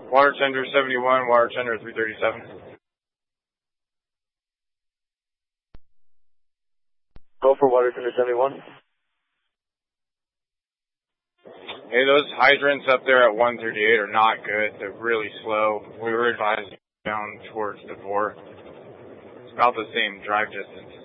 Water tender 71, water tender 337. Go for water tender 71. Hey, those hydrants up there at 138 are not good. They're really slow. We were advised down towards the 4. It's about the same drive distance.